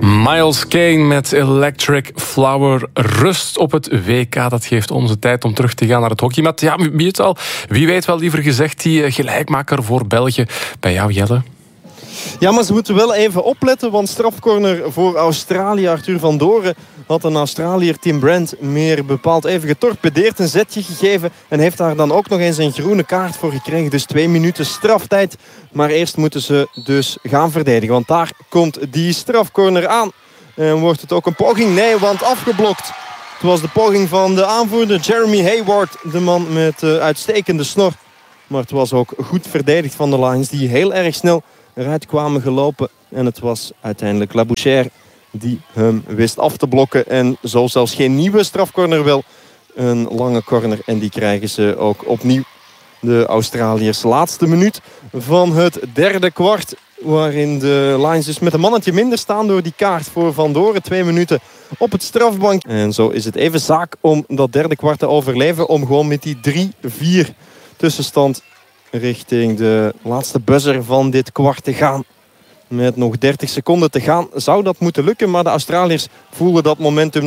Miles Kane met Electric Flower. Rust op het WK, dat geeft ons de tijd om terug te gaan naar het hockey. Maar ja, wie weet wel liever gezegd die gelijkmaker voor België. Bij jou, Jelle? Ja, maar ze moeten wel even opletten, want strafcorner voor Australië. Arthur van Doren had een Australiër, Tim Brand, meer bepaald even getorpedeerd, een zetje gegeven en heeft daar dan ook nog eens een groene kaart voor gekregen. Dus 2 minuten straftijd. Maar eerst moeten ze dus gaan verdedigen, want daar komt die strafcorner aan. En wordt het ook een poging? Nee, want afgeblokt. Het was de poging van de aanvoerder Jeremy Hayward, de man met uitstekende snor. Maar het was ook goed verdedigd van de Lions, die heel erg snel eruit kwamen gelopen. En het was uiteindelijk Labouchere die hem wist af te blokken. En zo zelfs geen nieuwe strafcorner, wel een lange corner. En die krijgen ze ook opnieuw. De Australiërs. Laatste minuut van het derde kwart. Waarin de Lions dus met een mannetje minder staan door die kaart voor Van Doren. 2 minuten op het strafbank. En zo is het even zaak om dat derde kwart te overleven. Om gewoon met die 3-4 tussenstand richting de laatste buzzer van dit kwart te gaan. Met nog 30 seconden te gaan zou dat moeten lukken. Maar de Australiërs voelen dat momentum